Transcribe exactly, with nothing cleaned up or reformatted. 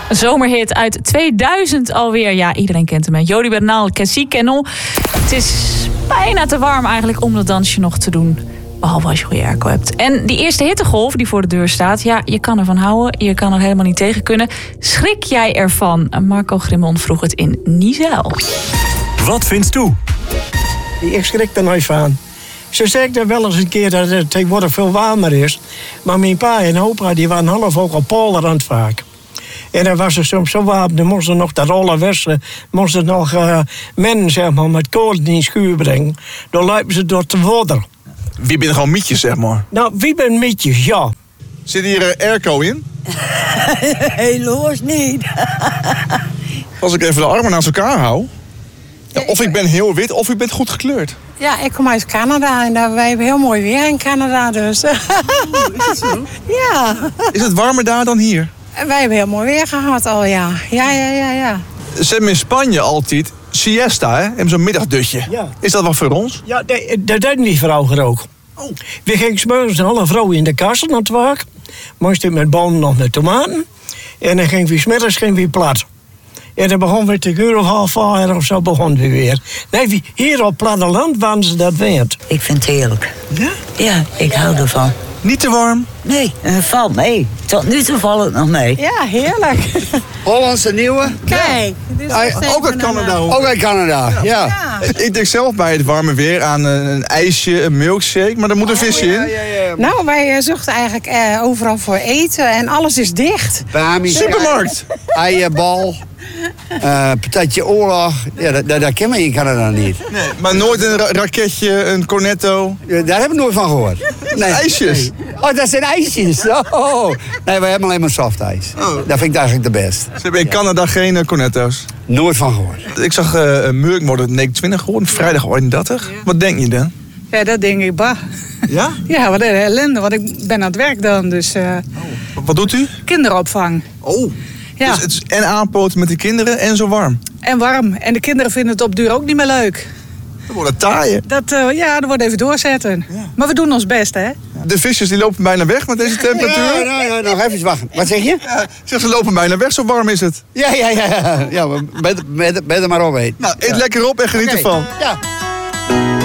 Een zomerhit uit tweeduizend alweer. Ja, iedereen kent hem. Hè? Jody Bernal, Cassie Kennel. Het is bijna te warm eigenlijk om dat dansje nog te doen. Behalve als je goede airco hebt. En die eerste hittegolf die voor de deur staat. Ja, je kan ervan houden. Je kan er helemaal niet tegen kunnen. Schrik jij ervan? Marco Grimmon vroeg het in Nizel. Wat vindt toe? Ik schrik er nooit van. Ze zeggen wel eens een keer dat het tegenwoordig veel warmer is. Maar mijn pa en opa die waren half ook op Polderland vaak. En dan was het soms zo warm, dan moesten nog dat alle westen, moesten nog uh, men zeg maar, met kolen in schuur brengen. Dan lopen ze door te water. Wie bent gewoon mietjes, zeg maar? Nou, wie ben mietjes, ja. Zit hier uh, airco in? Helaas niet. Als ik even de armen naast elkaar hou. Ja, of ik ben heel wit, of u bent goed gekleurd. Ja, ik kom uit Canada en daar, wij hebben heel mooi weer in Canada dus. Oh, is het zo? Ja. Is het warmer daar dan hier? Wij hebben heel mooi weer gehad al, ja. Ja, ja, ja, ja. Ze hebben in Spanje altijd siesta, hè? En zo'n middagdutje. Ja. Is dat wat voor ons? Ja, dat, dat deed die vrouw ook. Oh. We gingen 's morgens alle vrouwen in de kast aan het werk. Moesten met bonen nog met tomaten. En dan gingen we 's middags gingen we plat. En dan begon we te uur of half vijf of zo begon we weer. Nee, hier op platteland waren ze dat weet. Ik vind het heerlijk. Ja? Ja, ik hou ervan. Niet te warm? Nee, het valt mee. Tot nu toe valt het nog mee. Ja, heerlijk. Hollandse nieuwe. Kijk. Dit is Ja, nog steeds Ook uit een, Canada. uh, hoor. Ook uit Canada, ja. Ja. Ik denk zelf bij het warme weer aan een, een ijsje, een milkshake, maar er moet een visje in. Nou, wij uh, zochten eigenlijk uh, overal voor eten en alles is dicht. Bami. Supermarkt. Eierbal. Uh, patatje oorlog. Ja, dat, dat, dat kennen we in Canada niet. Nee, maar nooit een ra- raketje, een cornetto. Ja, daar heb ik nooit van gehoord. Nee. IJsjes? Nee. Oh, dat zijn ijsjes. Oh. Nee, we hebben alleen maar softijs. Oh. Dat vind ik eigenlijk de best. Ze hebben in Canada geen uh, cornetto's. Nooit van gehoord. Ik zag uh, Murk worden negenentwintig geworden, vrijdag eenendertig. Ja. Wat denk je dan? Ja, dat denk ik, bah. Ja? Ja, wat een ellende, want ik ben aan het werk dan, dus uh, Wat doet u? kinderopvang. Oh. Ja. Dus het is en aanpoten met de kinderen en zo warm. En warm. En de kinderen vinden het op duur ook niet meer leuk. Dan wordt het taaien. Dat, uh, ja, dat wordt even doorzetten. Ja. Maar we doen ons best, hè? De visjes die lopen bijna weg met deze temperatuur. Ja, ja, ja, nog even wachten. Wat zeg je? Ja, zeg, ze lopen bijna weg, zo warm is het. Ja, ja, ja. Ja, maar ben, ben, ben er maar op, weet. Nou, eet ja. lekker op en geniet Oké. ervan. Ja.